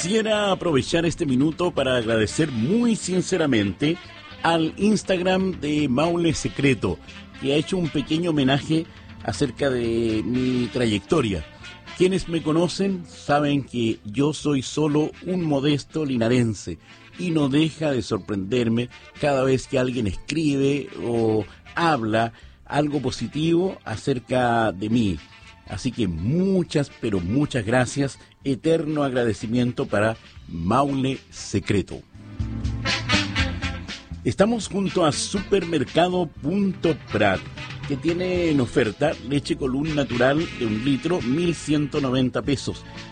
Quisiera aprovechar este minuto para agradecer muy sinceramente al Instagram de Maule Secreto, que ha hecho un pequeño homenaje acerca de mi trayectoria. Quienes me conocen saben que yo soy solo un modesto linarense y no deja de sorprenderme cada vez que alguien escribe o habla algo positivo acerca de mí. Así que muchas, pero muchas gracias. Eterno agradecimiento para Maule Secreto. Estamos junto a Supermercado Punto Prat, que tiene en oferta leche Colún natural de 1 litro, 1.190 pesos.